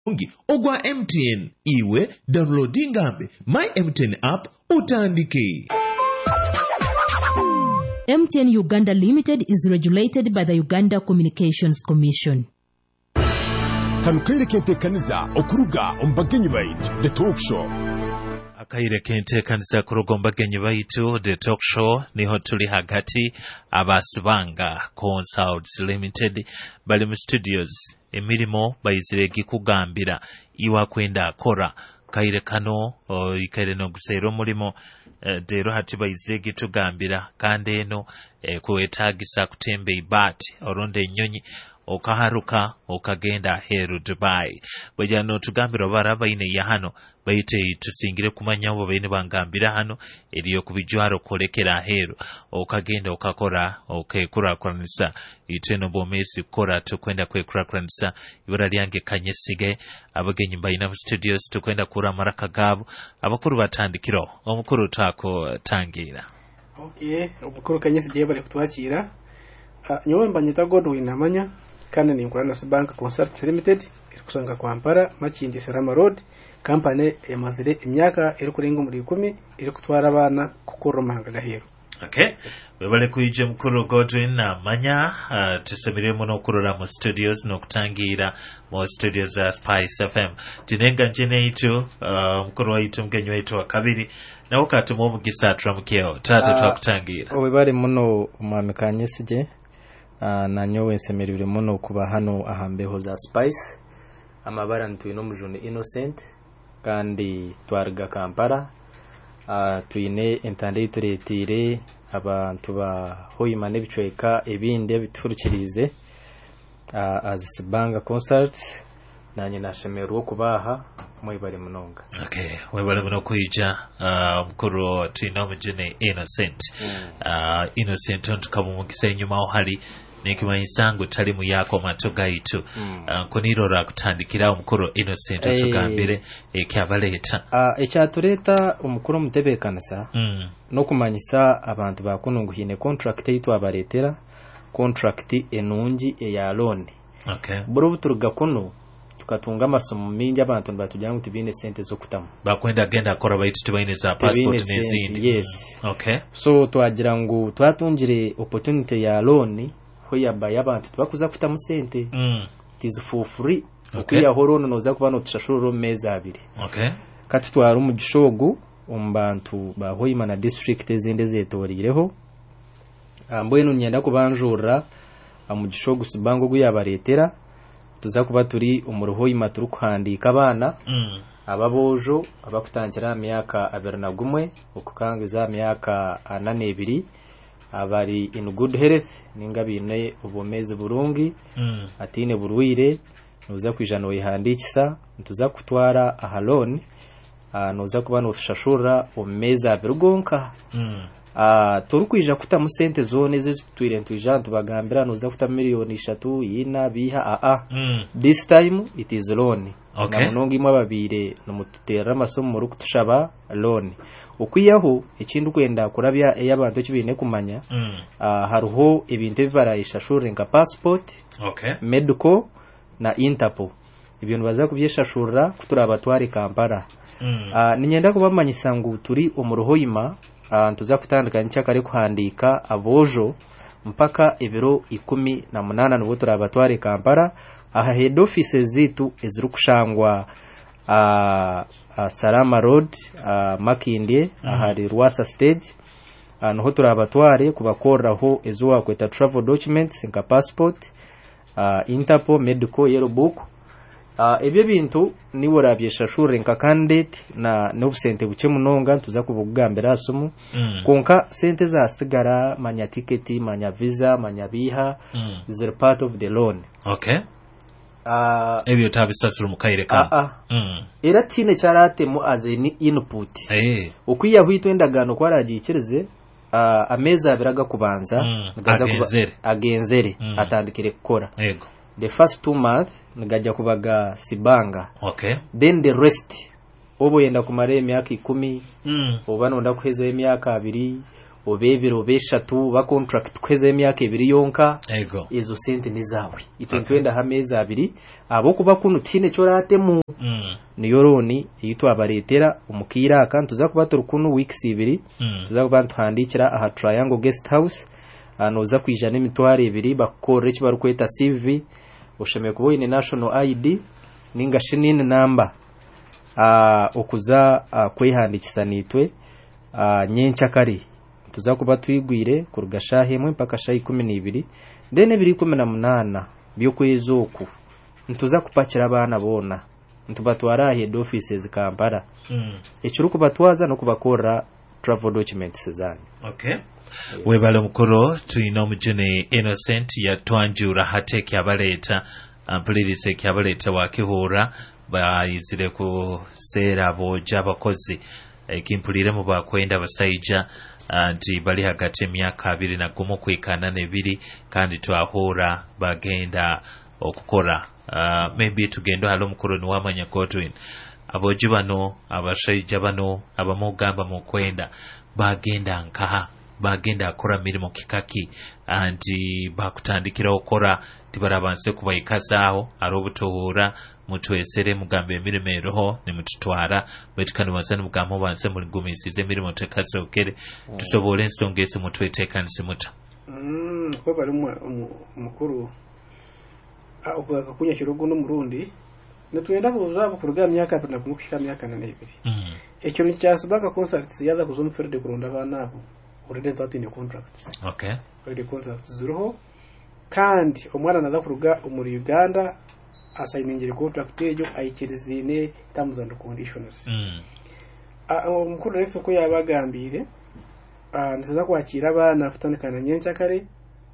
ogwa MTN iwe downloadingambe my MTN app utandike. MTN Uganda Limited is regulated by the Uganda Communications Commission. Kanukaire kente kaniza okuruga ombagenyi baitu The Talk Show. Akaire kente kaniza kuruga ombagenyi baitu The Talk Show niho tuli hagati abasibanga Consults Limited bali mu studios emirimo bayizire gikugambira iwa kwenda akora kaire kano ikaire no gusero mulimo dero hati bayizire gitugambira kandi eno kuwetagisa kutembe ibati oronde nyonyi okaharuka okagenda heru Dubai bajano tugambira baraba ine ya hano bayite tusingire kumanya abo bene bangambira hano eriyo kubijwaro kolekera heru okagenda okakora okekurakuranisa iteno bomesi kora tukwenda kwekurakuranisa ibara lyange kanyesige abagenyi bayina mu studios tukwenda kura maraka gabo abakuru batandikiro omukuru tako tangira. Okay, omukuru kanyesige bari kutwakira nyowe mbanyita Godwin amanya kandi ni nkorana na Bank Consults Limited irikusanga kwa Kampala Makindi Salama Road company emazire imyaka iri kurenga muri 10 iri kutwara abana kukuru mahanga gahero. Okay, webale kuije mukuru Godwin amanya tusemire muno kurora mu studios no kutangira mu studios za Spice FM tinenga njene itu mukuru waitu mgenyi waitu wa kabiri na wakati mu mugisatra mukeo tatu twakutangira webale muno umwamikanye sije na nyowe nsemerere muno kuba hano ahambeho za Spice amabara ntwino mujune Innocent kandi twarga Kampala twine entande turetire abantu ba hoyima nebicweka ebinde biturukirize azisibanga concert nanye nashemerwa kubaha mwibare munonga. Okay, webale muno kuija mukuru twino mujune Innocent Innocent ontukamumugisa inyuma ohali nikimanyisangu tali mu yako matoga itu kunirora kutandikira omukuru Innocent tugambire ekyabaleta ekyatureta omukuru mutebekanisa no kumanyisa abantu bakununguhine contract yitu abaretera contract enungi eya loan. Okay, buru turuga kuno tukatunga masomo mingi abantu batujyangu tibine sente zo kutamu bakwenda genda akora bayitu tibine za passport nezindi. Yes. Okay, so twagira ngo twatungire opportunity ya loan hoya abantu twakuza kutamu sente is for free. Okuya horono noza kubano tushashuro meza abiri. Okay, kati twari mu gishogu umbantu ba Hoima na district ezinde zetorireho mbwenu nyenda kubanjura mu gishogu sibango guyabaretera tuza kuba turi umuruhoyima turi kuhandika abana ababojo abakutangira myaka 21 okukangiza myaka 82 abari in good health ninga bine ubomeze burungi atine burwire nuza kwijana oyihandikisa ntuza kutwara ahalone nuza kuba no shashura omeza birugonka turukwija kuta mu sente zone zitwire ntujana bagambira nuza kuta miliyoni 3 yina biha this time it is loan. Okay, na munongi mwababire no mututera amasomo muri kutushaba loan ukwiyaho ikindu kwenda kurabya y'abantu kibine kumanya haruho ibintu bibarayisha shure nka passport. Okay, medical na Interpol ibintu baza kubyeshashura kuturaba twari Kampala. Ninyenda kubamanyisa ngo turi umuruhoyima tuza kutandukanya cyakare kuhandika abojo mpaka ibiro 18 nubo turaba twari Kampala aha head offices zitu ezirukushangwa Salama Road Makindye ahari Rwasa stage noho turabatware kubakoraho ezuwa kweta travel documents nka passport Interpol medical yellow book ebyo bintu nibo rabyeshashure nka candidate na n'obusente buke munonga tuza kubugambira asumu konka sente za sigara manya ticket manya visa manya biha is a part of the loan. Okay, ebyo tabisasura mukaire ka era tine cyarate mu as an input ukwiya hwitwendagano kwaragikireze ameza abiraga kubanza ngaza agenzere atandikire gukora. Yego, the first 2 months ngajya kubaga sibanga. Okay, then the rest obo yenda kumare emyaka 10 obana onda kuheza emyaka 2 obebiro obeshatu ba contract kweze emyaka 2 yonka ego ezo sente nizawe itwenda hameza abiri abo kuba kuno tine cyoratemu niyo roni yitwa baretera umukira akantu tuza kuba turukuno weeks 2 tuza kuba tuhandikira aha Triangle Guest House anoza kwijana emitware 2 bakore kibaru kweta CV ushemeye kubo ine national ID ninga shinine number okuza kwehandikisa nitwe nyencha kari tuza kuba twigwire kurugasha hemwe mpaka shayi 12 dene 218 byo kwezoku ntuza kupakira abana bona ntubatwara head offices Kampala ekiro kubatwaza no kubakora travel documents zanyu. Okay. Webale mukoro tuyina omujene Innocent yatwanjura hateke abaleta ampulirize kyabaleta wakihura bayizire ku sera boja abakozi kimpulire mu bakwenda basayija nti bali hagati emyaka 21 kwikana 2 kandi twahura bagenda okukora maybe tugendo halo mukoro ni wamanya Godwin aboji bano abashayija bano abamugamba mu kwenda bagenda nkaha bagenda akora mirimo kikaki anti bakutandikira okora tibarabanse kubayikazaho ari obutohura mutwesere mugambe emirimo roho ne mututwara betukani wanzani mugambo banse muri gumisize mirimo tekazokere tusobole ensonga ese mutwetekanise muta ko bari mukuru okuga kunya kirogo no murundi netwenda buza bukuruga myaka 20 myaka 2 ekiro cyasubaka contracts yaza kuzomferde kurunda abana abo already thought in a contract. Okay. Already contract zero. Kandi omwana naza kuruga umuri Uganda assigning contract ejo ayikirizine terms and conditions. Umukuru rero ko yabagambire nziza kwakira abana afutanikana nyencha kare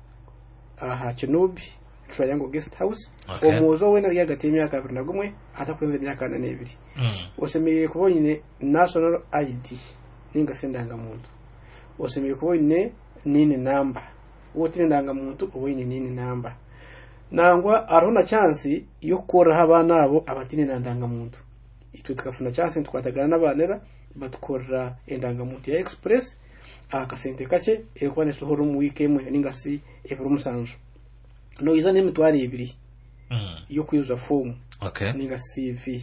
aha Kinubi Triangle Guest House. Okay. Omuzo wena yagati emyaka 21 atakurenza emyaka 42. Osemeye kubonyine national ID ninga sendanga muntu. Osemeye kubonyine nini number. Wotine ndanga muntu obonyine nini number. Nangwa arona chance yo kora abana abo abatine ndanga muntu. Itwe tukafuna chance twatagana n'abanera batukora endanga muntu ya express akasente kache ekwane stohoro mu weekend ninga si eburu musanzu. No izane mitwari ibiri. Yo kuyuza form. Okay. Ninga CV.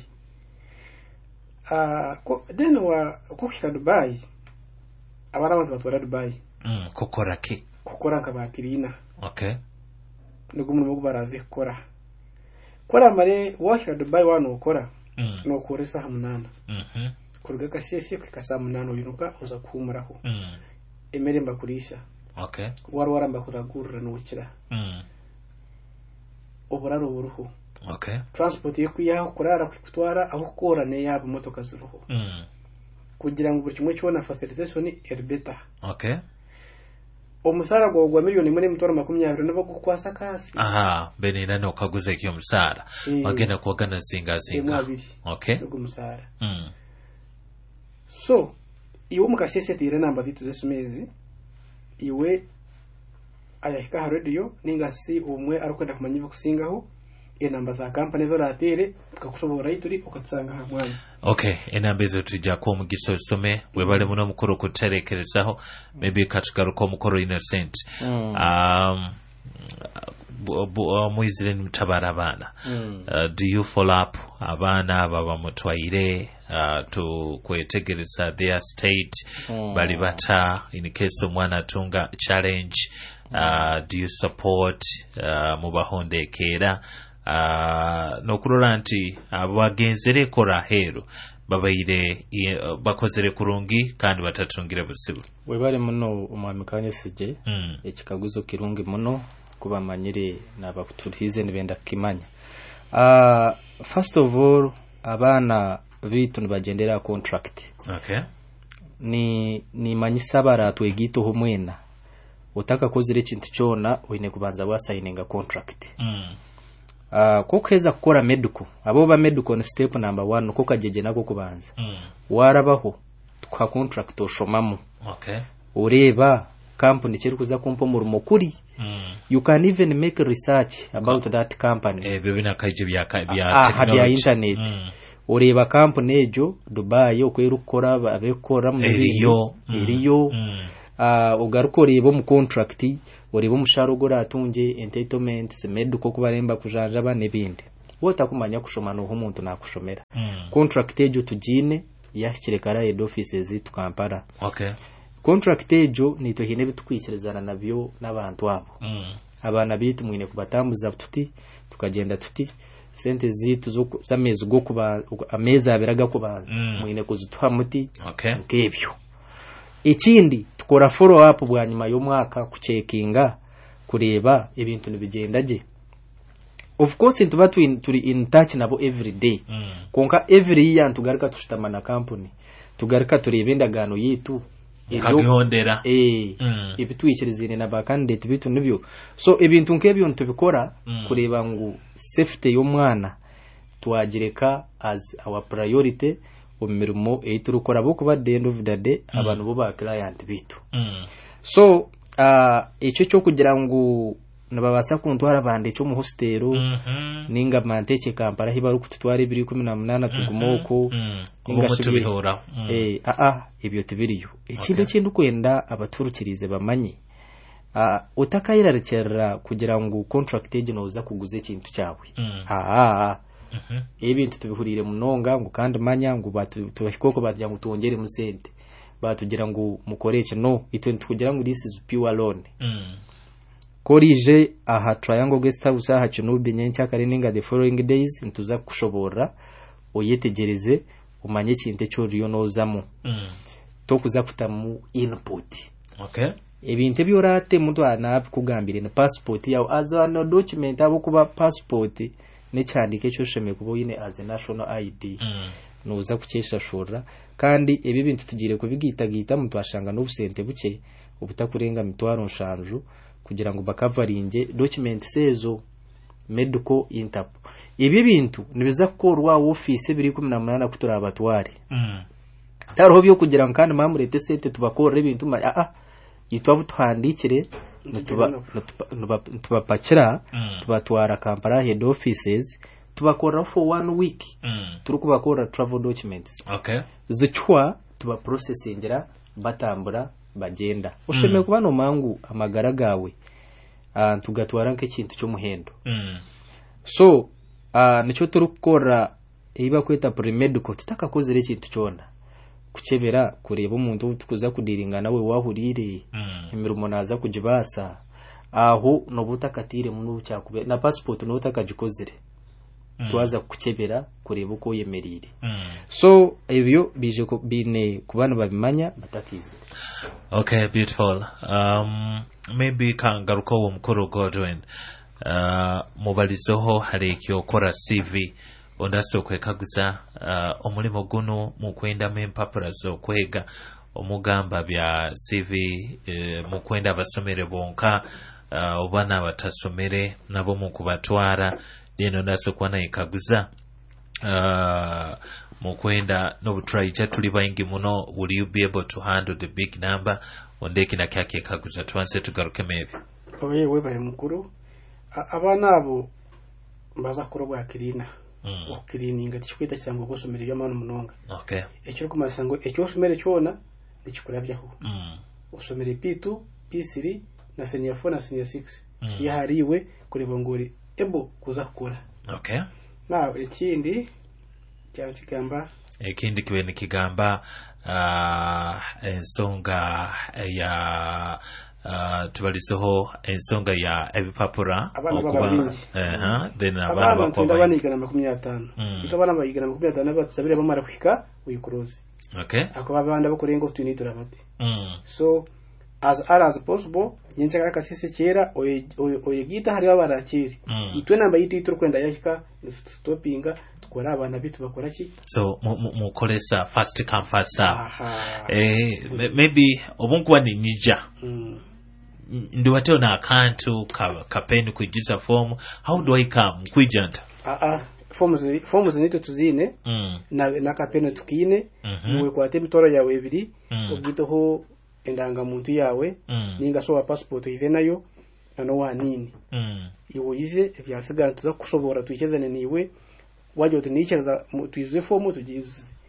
Then wa kukika Dubai. Abana abantu batwara Dubai. Kokora ki? Kokora nkabakirina. Okay. Nugumuntu mugo barazi kora. Kora mare washira Dubai wano ukora. No kuresa hamunana. Kuruga kasheshe kwikasa munana uyinuka uza kumuraho. Emere mbakurisha. Okay. Warwara mbakuragurira n'ukira. Oburaro buruho. Okay. Transport yo kuyaho kurara kwitwara aho korane yabo motoka ziruho. Kugira ngo buri kimwe cyona facilitation erbeta. Okay. Omusara gwa miliyoni 1.20 nabo gukwasa kasi. Aha, benina no kaguze kiyo musara. Bagenda kuwagana zinga. Okay. Go musara. So, iwe mukasese tire namba zitu zesumezi. Iwe ayahika radio ninga si umwe arukwenda kumanyiba kusingaho enamba za company zo ratere tukakusobora ituri ukatsanga hamwana. Okay, enamba zo tujja ko mugiso some webale muno mukoro kuterekerezaho maybe katugaruko mukoro Innocent. Muizire mutabara abana. Do you follow up abana baba mutwaire to kwetegereza their state bali bata in case omwana tunga challenge? Do you support mubahondekera no kurora nti abagenzere kora hero babaire bakozere kurungi kandi batatungire busibu webale muno umwami kanye sije ekikaguzo kirungi muno kubamanyire nabakuturize nibenda kimanya. First of all abana bitu nibagendera contract. Okay. Ni manyisa baratwe gito homwena utaka kozire kintu cyona wine kubanza wasaininga contract. Kokweza kukora medical abo ba medical ni step number 1 kokajeje nako kubanza. Warabaho twa contract oshomamo. Okay. Ureba company kiri kuza kumpa murumo kuri. You can even make research about that company. Bibina kaje bya technology internet. Ureba company ejo Dubai yo kwirukora abekora mu iriyo ugaruka ureba mu contract ureba umushahara ugora atunge entitlements medical kubaremba kujanjaba n'ibindi wota kumanya kushoma no umuntu nakushomera contract ejo tugine yashyirekara head offices tukampara contract ejo nito hine bitukwikirizana nabyo n'abantu abo abana bitu mwine kubatambuza tuti tukagenda tuti sente zitu zo zamezi go kuba amezi abiraga kubanza mwine kuzutuha muti nkebyo ikindi tukora follow up bwa nyuma y'umwaka kucekinga kureba ibintu nibigendaje of course tuba turi in touch nabo every day konka every year tugaruka tushitamana company tugaruka tureba indagano yitu akabihondera ibitwishirizine na bakandidate bitu nibyo so ibintu nkebyo ntubikora kureba ngo safety y'umwana twagireka as our priority umirimo eturukora bo kuba the end of the day abantu bo ba client bitu so icyo cyo kugira ngo nababasa kuntwara bande cyo mu hostero ninga manteke Kampala hibaru kututwara 2018 tugumoko ninga tubihora ibyo tibiriyo ikindi kintu kwenda abaturukirize bamanye utakayirarekera kugira ngo contract age noza kuguze ikintu cyawe ibintu tubihurire munonga ngo kandi manya ngo tubahikoko batya ngo tongere musente batugira ngo mukoreshe no ito tukugira ngo this is pure loan korije aha triangle guest house aha Kinubi nyencha kare ninga the following days ntuza kushobora oyetegereze umanye kinte cyo riyo nozamo to kuza kutamu input ebintu byorate muntu anapi kugambire na passport yawe azana document abo kuba passport ne cyandike cyo sheme kubo yine as a national ID nuza kukesha shora kandi ebi bintu tugire kubigitagita muntu ashanga n'ubusente buke ubutakurenga mitwaro nshanju kugira ngo bakavaringe document sezo medical interp ibi bintu nibiza korwa office 2018 kutura abatware taro byo kugira ngo kandi mamurete sete tubakora ibintu yitwa butwandikire tubapakira tubatwara Kampala head offices tubakora for 1 week turukubakora travel documents zichwa tuba processingira batambura bagenda usheme kuba no mangu amagara gawe tugatwara nk'ikintu cyo muhendo so nicyo turukora iba kweta pre-medical tutakakozere ikintu cyona kucebera kureba umuntu tukuza kudiringa nawe wahurire imirimo naza kujibasa aho no butakatire mu cyakube na passport no utakajikozere twaza kucebera kureba uko yemerire so ibyo bije ko bine kubana babimanya batakize beautiful maybe kangaruko wo mukuru Godwin mubalizoho hari ikiyokora CV ondaso kwekaguza omulimo guno mukwenda mempapura zo kwega omugamba bya CV mukwenda abasomere bonka obana batasomere nabo mukubatwara deno ndaso kwana ikaguza mukwenda no try tuli bayingi muno. Will you be able to handle the big number ondeki na kyake kaguza twanse tugaruke maybe we bari mukuru abana abo baza kurobwa kirina okirininga tikwita cyangwa gusomera y'amano munonga ekyo kumasango ekyo somere cyona nikikurabyaho usomere P2 P3 na senior 4 na senior 6 yahariwe kureba ngori ebo kuza kukora na ekindi cyangwa ekindi kibe nikigamba ensonga ya tubalizeho ensonga ya ebipapura okuba then abana babanigana 50 ikabana bayigana 50 batusabire bamara kwika uyikuroze akaba abanda bakorengo tunitura bati so as possible nyenchaka kasese kera oyegita hari babarakiri itwe namba yiti turukwenda yahika stopinga tukora abana bitu bakora ki so mukolesa fast come fast maybe obunkuba ni nija ndi wateo na akantu kapeni kuigiza form. How do I come kwijanta forms nito tuzine na kapeni tukine muwe kwa tebitoro yawe ebiri ubwitoho endanga muntu yawe ninga so passport ive nayo no wanini iwoyize ebyasigara tuza kushobora tuyikezane niwe waje utinicheza tuyize form tugize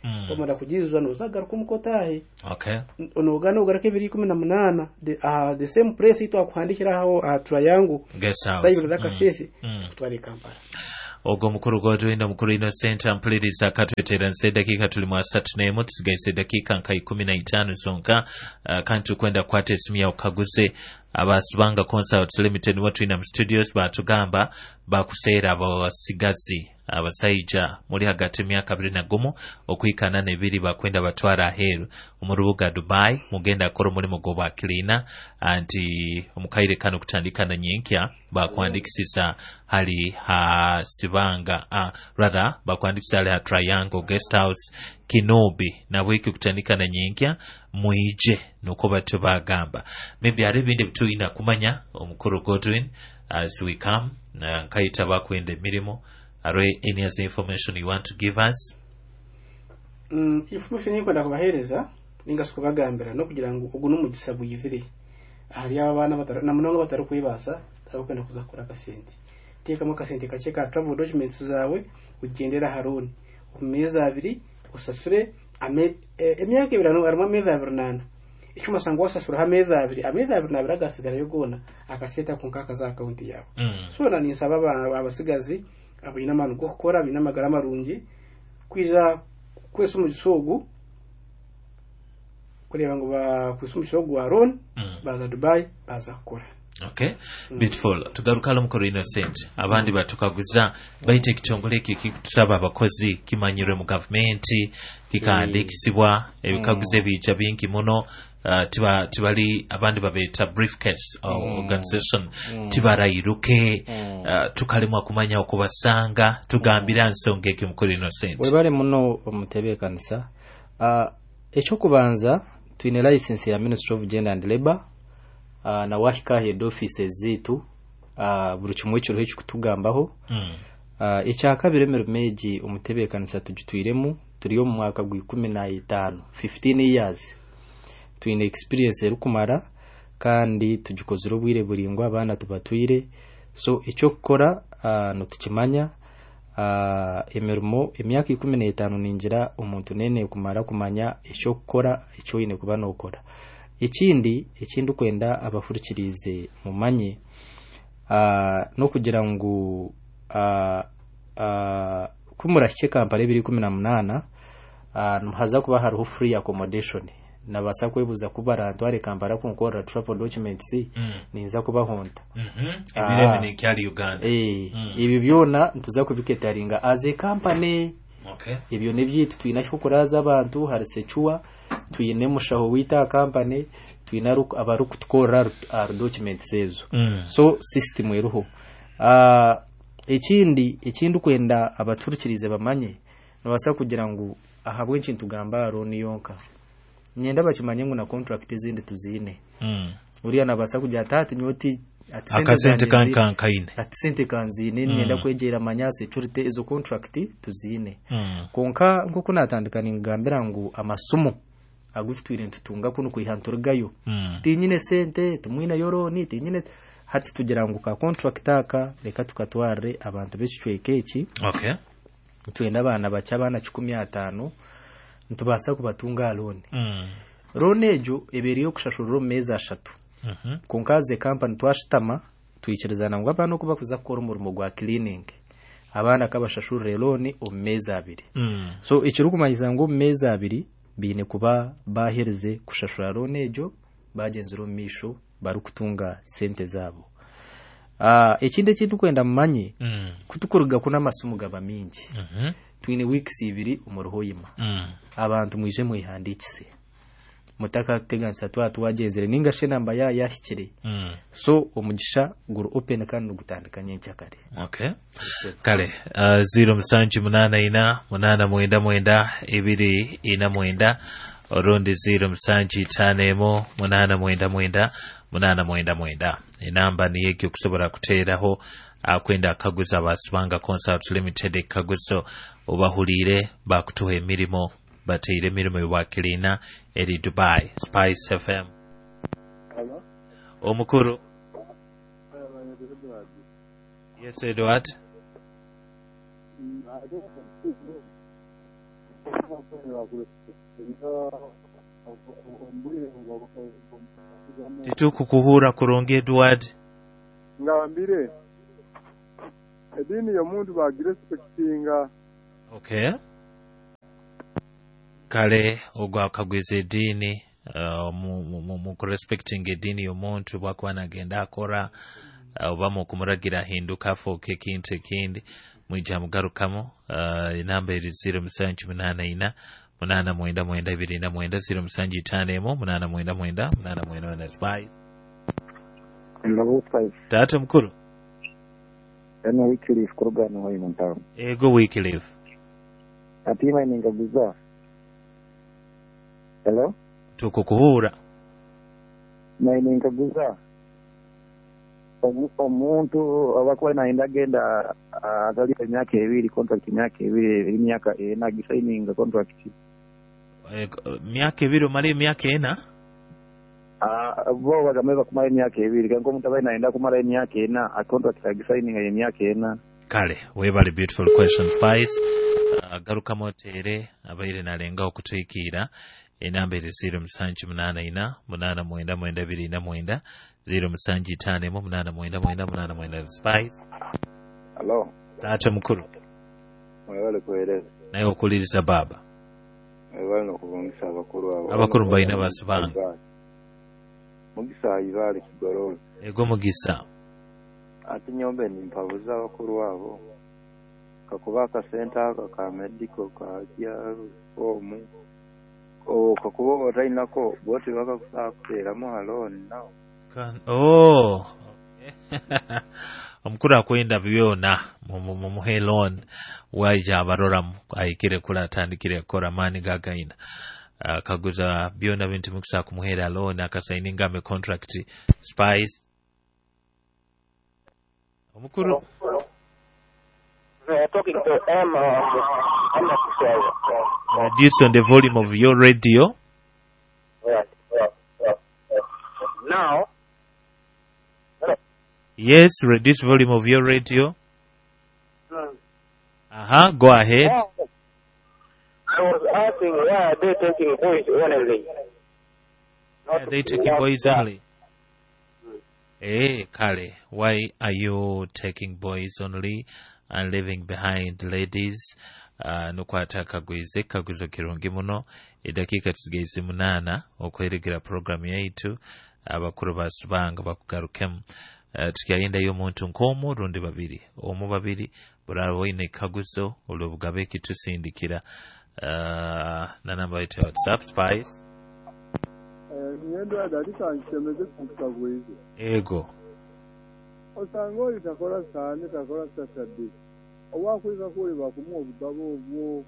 tomara kugizwa nozagaruka umukotahe Okay. onogana ugarake 2018 the same place itwakuhandikiraho triangle Guest house. sayibiro zakashesi tutwari Kampala. Ogwo mukuru gw'otuyinda mukuru Innocent ampuliriza akatwetera nse dakika tuli mu 34 tusigaise dakika nka 15 zonka kandi tukwenda kwata esimu ya ukaguze abasibanga Consult Limited watuyina mu studios batugamba bakuseera abasigazi abasaija muri hagati myaka 21 okuyikana nebiri bakwenda batwara aheru mu rubuga Dubai mugenda akora omulimu gw'obwakilina anti omukaire kano kutandika nyenkya bakwandikisiza hali ha sibanga rather bakwandikisiza hali ha Triangle Guest House Kinobi nabweki kutandika nyenkya muije nuko batubagamba maybe ari bindi bituyina kumanya omukuru Godwin as we come na nkaita bakwenda emirimo. Are there any other information you want to give us? Information yikwenda kubahereza ningasko bagambira no kugira ngo ugu n'umugisa buyizire hari abana batara na munonga batari kwibasa abakwenda kuzakora kasente teka mu kasente kace ka travel documents zawe ugendera Haroni umeza 2 usasure emyaka 2 arimo ameza 2 icyuma sangwa wasasura ameza 2 ameza 2 nabiragasigara yo gona akaseta ku nkaka za account yawe so na nisaba abasigazi abina manu go gukora bina magara marungi kwiza kwese mu gisogu kureba ngo bakwise mu gisogu wa Ron baza Dubai baza kora. Okay. Beautiful. Tugarukala mukuru Innocent abandi batukaguza bayite kitongole kikusaba abakozi kimanyire mu government kikandikisibwa ebikaguze bija bingi muno tibali abandi babeta briefcase organization tibarairuke tukalimwa kumanya okubasanga tugambira nsonga eki mukuru Innocent webale muno omutebe kanisa ekyo kubanza tuine license ya Ministry of Gender and Labor na wahika head offices zitu buri kimwe cyo hicho kutugambaho icyakabire meji umutebe kanisa tujitwiremu turiyo mu mwaka gwa 15 years tuine experience rukumara kandi tugikozera ubwire buringwa abana tubatwire so icyo gukora no tukimanya emirimo emyaka 15 ningira umuntu nene kumara kumanya icyo gukora icyo yine kuba no gukora ikindi kwenda abafurikirize mumanye no kugira ngo kumurashye Kampala 2018 haza kuba hariho free accommodation nabasa kwebuza kubara ntware Kampala kunkora travel documents ninza kubahonda ibireme ni cyari Uganda ibi byona ntuza kubiketaringa as a company. Okay. Ibyo nebyitu twinashyo kuraza abantu hari secua tuyine mushaho wita company twinaruko abaruko tukora documents ezo so system eruho ikindi kwenda abaturukirize bamanye nabasa kugira ngo ahabwe ikintu gamba Roni yonka nyenda bakimanye ngo na contract ezindi tuzine uriya nabasa kugira atati nyoti akasente kankaine atisente kanzine nyenda kwegera manya security ezo contract tuzine konka nko kunatandikana ngambira ngo amasumo agufitwire ntutunga kuno kwihanturgayo tinyine sente tumwina yoroni tinyine hati tugira ngo ka contract aka reka tukatware abantu bishweke iki. Okay. Twenda abana bacha bana 15 ntubasa kubatunga loan ronejo eberiyo kushashururo meza 3 kunkaze company twashitama tuyikirizana ngo abantu kuba kuza gukora umurimo gwa cleaning abana kabashashurire loan omeza 2 so ikirukumanyiza ngo meza 2 bine kuba bahereze kushashura ronejo bagenzero misho barukutunga sente zabo ekinde kintu kwenda mmanyi kutukuruga kuna masumu gaba mingi twine weeks 2 umuruhoyima abantu mwije mwihandikise mutaka tegansa twagenzere ninga she namba yahikire so omugisha guru open kandi gutandukanye cyakare. Okay. Kale 07898992 orundi 07588989 enamba niye kyo kusobora kuteeraho akwenda akaguza basibanga Consult Limited kaguzo obahulire bakutuha emirimo bateire emirimo y'obwakilina eri Dubai. Spice FM. Hello? Omukuru. Yes, Edward. titukukuhura kurungi Edward. ngambire edini y'omuntu bagirespectinga. Okay. Kale ogwakagwiza edini mu respecting edini y'omuntu bwakuba nagenda akora oba mu kumuragira ahinduka afuuka ekintu ekindi mwija mugarukamu enamba eri 0784 89249 Tata mkuru. Eno Wycliffe kurugana hoyi muntamu. Ego Wycliffe. Atima iningaguza. Hello? Tukukuhura. Na iningaguza. Omuntu abakuwa naenda genda agali emyaka ebiri contract emyaka ebiri emyaka ena gisigning contract. Myaka ebiri mali myaka ena? Bo bagameza kumara emyaka ebiri kanko omuntu abaye naenda kumara emyaka ena a contract agisigning emyaka ena. Kale webali beautiful question Spice. Garuka motere abaire nalenga okutwikira enamba eri 0784 89249 Spice. Hello. Tata mkuru. Mwebale kueleza. Naye okuliriza baba. Mwebale nokuvungisa abakuru abo. Abakuru mbaina basibanga. Mugisa ibale kigororo. Ego mugisa. Ati nyombe nimpabuza abakuru abo. Kakubaka center ka medical ka ya omu. Kakuba rainako bote bakakusakuteramo alone now. Oh. Omukuru akwenda byona mu helon waija abaroramu ayikire kula atandikire kora mani gagaina. Kaguza byona bintu mukisa kumuhera loan akasaininga me contract Spice. Omukuru. Talking to Emma. Reduce on the volume of your radio. Now. Yes, reduce volume of your radio. Go ahead. I was asking why are they taking boys only? Are they taking boys only? Hey, Kale, why are you taking boys only and leaving behind ladies? Nukwata kaguzo kirungi muno edakika tugeze 8 okweregera program yaitu abakuru basubanga bakugarukemu tukyalinda y'omuntu nkomo rundi babiri omu babiri burabo ine kaguzo olubugabe kitusindikira na namba yetu WhatsApp Spice Niendo adalika nchemeze kukagweze. Ego Osango itakora sana takora Saturday. Owakweza kuli bakumuwa obugabo obwo.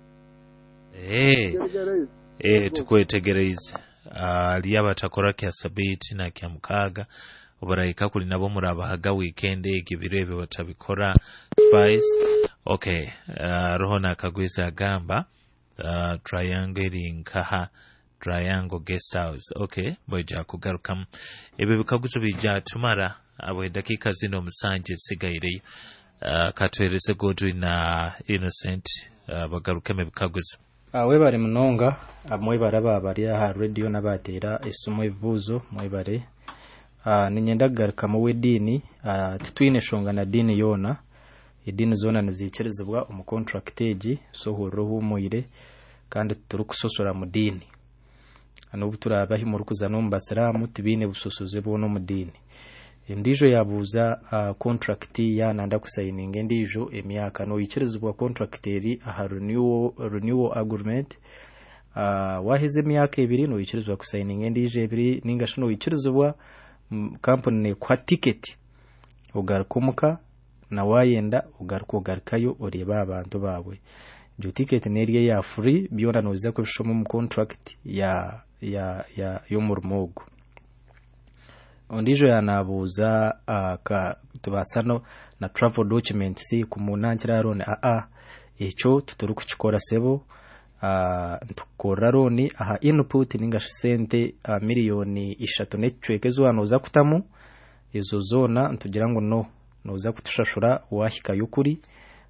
Tukwetegereze ali abatakora kya sabiti na kya mukaga obarayika kuli nabo murabahaga weekend egibiro ebyo batabikora Spice. Okay, roho na kagweza agamba triangle nkaha Triangle Guest House. Okay, boja kugarukamu ebyo bikaguzo bija tumara abo dakika zino musanje sigaire katwerese Godwin na Innocent bagarukeme bikaguzo. Webare munonga amwebare abari aha radio nabatera esumo ebibuzo mwebare ninyenda garuka mu wedini tutwine shonga na dini yona edini zona nizikerezebwa omu contractage so horoho muire kandi turukusosora mu dini anobu turabahi mu rukuzano mu basiramu tibine busosoze bono mu dini ndijo yabuza contract ya nanda kusayininga ndijo emyaka no yikerezebwa contracteri aha renewal agreement waheze emyaka ebiri no yikerezebwa kusayininga ndijo ebiri ninga shino yikerezebwa company ne kwa ticket ogarukumuka na wayenda ugarukayo oreba abantu bawe jo ticket neriye ya free byona noza kubishoma mu contract ya y'omurmogo ondijo yanabuza ka tubasano na travel documents kumunangira rone echo tuturukukikora sebo ntukora roni aha input ninga sente miliyoni 3 necwekezo anoza kutamu izo zona ntugira ngo noza kutushashura wahika yukuri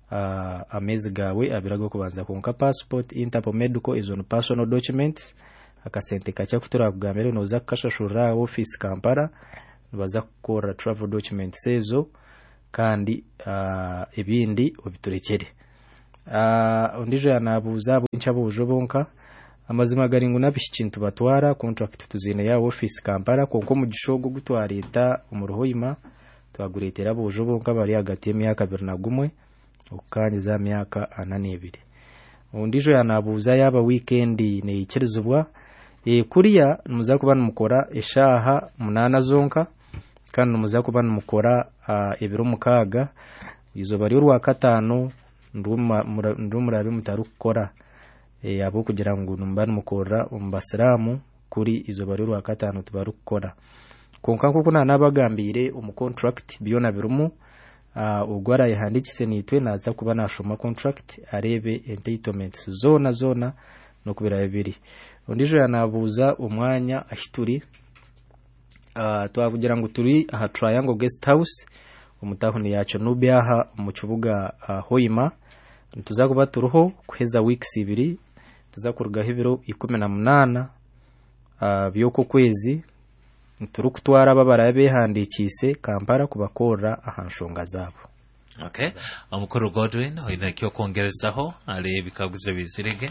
amezi gawe abirago kubanza konka passport interpol medical is on personal documents akasente kacya kutura kugambira noza kashashura office Kampala baza kukora travel documents sezo kandi ibindi obiturekere ondijo yanabuza bwincha bujo bonka amazima garingu nabishikintu batwara contract tuzine ya office Kampala konko mu gishogo gutwarita umuruhoyima twaguretera bujo bonka bari hagati y'imyaka 21 ukanyiza myaka 82 ondijo yanabuza yaba weekend ne ikirizubwa kuriya muza kubana mukora eshaha 8 zonka kandi muza kubana mukora ibiro mukaga izo bari urwa katano ndumurabe mutaru gukora abo kugira ngo numbane mukora umbasiramu kuri izo bari urwa katano tubaru gukora konka kuko nabagambire contract biyona birumu ugwara yahandikise nitwe naza kuba nashoma contract arebe entitlements zona no kubira bibiri ondijo yanabuza umwanya ashituri twavugira ngo turi aha Triangle Guest House umutahuni yacu nubiaha mu kibuga Hoima tuzakuba turuho kuheza weeks 2 tuzakurugaho ibiro 18 byoko kwezi turukutwara babara behandikise Kampala kubakora ahanshonga zabo. Okay, Omukuru Godwin oyina kyo kongerezaho ale bikaguze bizirege.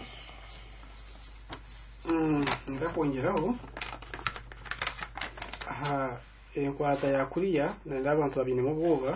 Ndakongeraho enkwata yakuriya n'abantu babine mu bwoba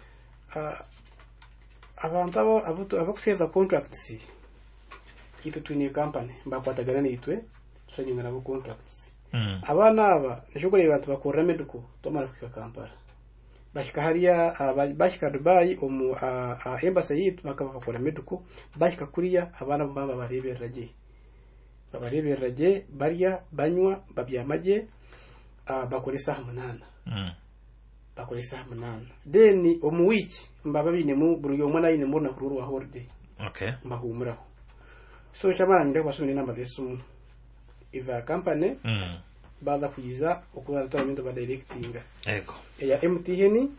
abantu abo kufeza contracts itu tuni company mbakwatagana nitwe tusanyinga nabo contracts abana aba nishokore abantu bakora medical tomara kufika Kampala bashika hariya bashika Dubai embassy yitu bakabakora medical bashika kuriya abana bamba barebereraje barya banywa babyamaje bakoresa 8 bakoresa 8 then omu week mbaba bine mu buri yomwe na yine mbona kururu wa holiday okay mbahumuraho so chabanje kwasubira inama zesumu iza company baza kuyiza okuza tournament ba directing ego ya MTN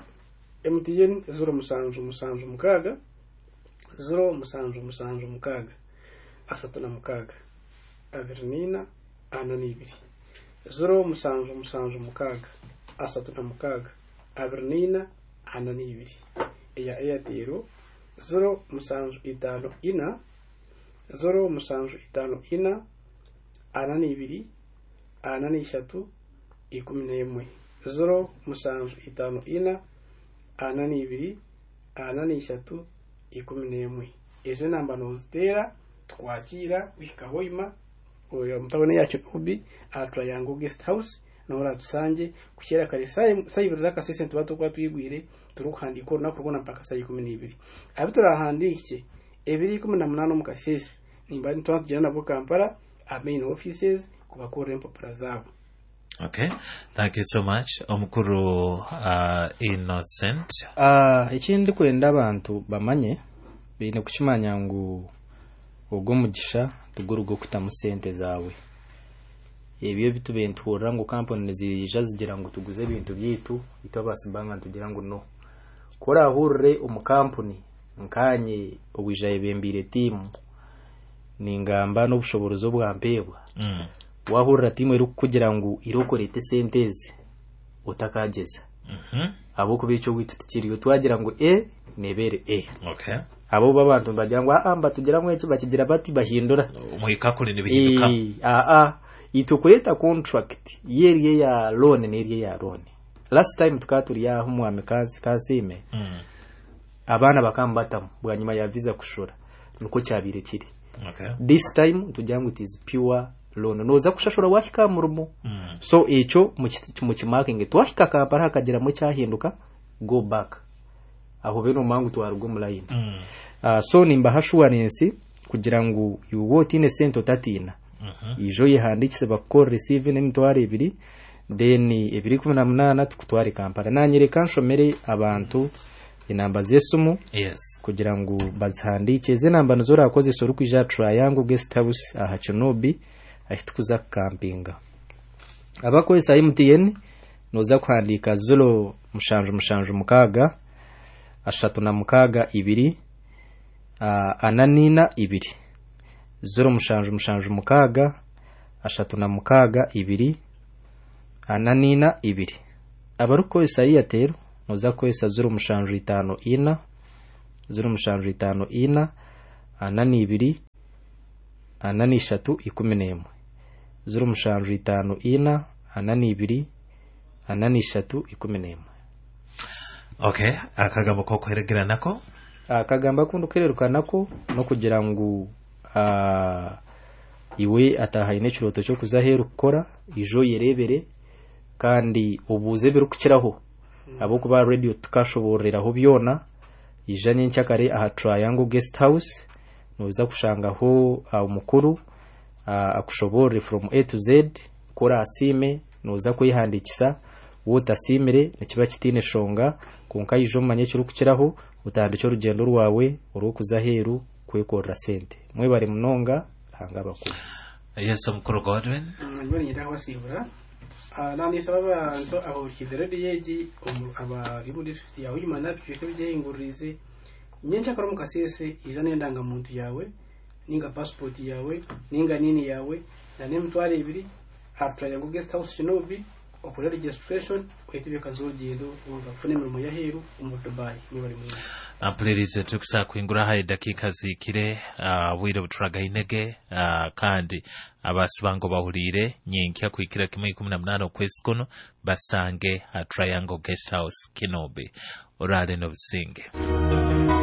0 mukaga 0 mukaga asatu na mukaga avernina ananibiri 0 mukaga asatu na mukaga avernina ananibiri ya Airtel 0 ina ananibiri ananishatu 11 0 ina ananibiri ananishatu 11 ezo namba nozitera twakira wikahoima oyo mutabone yacu ubi Triangle Guest House nora tusanje kushera kare sayibira ka session tubato kwa twigwire turukuhandika na kurubona mpaka sayi 12 abitura handike ebiri 18 mu kafesi nimba ntwatujana nabo Kampala main offices kubakora empopra zabo. Okay, thank you so much Omukuru Innocent. Ikindi kwenda abantu bamanye bine kuchimanya ngo ubwo mugisha tugurugo kutamusente zawe ebyo bitubentura ngo company zija zigira ngo tuguze ibintu byitu itobasibanga tugira ngo no kora hurre umukampuni nkanye uwijaye bembire timu ningamba no bushoborozo bwampebwa wahurra timu iri kugira ngo irokorete senteze utakageza abo kubico witutikiriyo twagira ngo nebere okay abo babantu bagira ngo amba tugira ngo bakigira bati bahindura umuhikakuri nibihinduka itukureta contract yeriye ya loan neriye ya loan last time tukaturi ya humwame kasime abana bakambatamu bwanyuma ya visa kushora nuko cyabire kiri okay this time tugira ngo it is pure loan noza kushashora wahika murumo so echo mu kimarking twahika Kampala hakagira mu cyahinduka go back aho beno mangu twarugo mu line so nimba assurance kugira ngo you what in cento tatina ijo yihandikise bakora receive n'emitware 2 then 218 tukutware Kampala nanyereka nshomere abantu inamba zesumu yes kugira ngo bazihandike ze namba nazo rakoze soru kwija Triangle Guest House aha Kinobi ahitukuza campinga abakoze MTN noza kwandika 0 mushanju mukaga 36 2 0776 36 2 abarukoresha Airtel muza koresha 0754 0754 82 83 11 0754 82 83 11. Okay, akagambo ko kweregera nako akagamba kundi kwereruka nako no kugira ngo iwe atahaye n'ikiroto cyo kuzaheru gukora ijo yerebere kandi ubuze birukiraho abo kuba radio tukashoboreraho byona ijanye ncyakare aha Triangle Guest House nuza kushangaho umukuru akushobore from A to Z kora asime nuza kuyihandikisa wotasimire nikiba kitine shonga kunka ijo manye kirukiraho utandicyo rugendo rwawe urukuzaheru kwekora sente mwe bari munonga hanga bakuru. Yes, mukuru Godwin nyine nyiraho wasibura nani sababa abantu aho kidere yeji aba ribu district yawe imana bicyo byehingurize nyencha karo mukasese ijane ndanga muntu yawe ninga passport yawe ninga nini yawe na nemtware ibiri Triangle Guest House Kinobi okora registration kwetibye kazogendo umva kufune mirimo yaheru mu Dubai ni bari muri ampulirize tukisa kwingura haye dakika zikire wire buturaga inege kandi abasibango bahurire nyinkya kwikira kimwe 18 kwezi kono basange Triangle Guest House Kinobi orale no businge.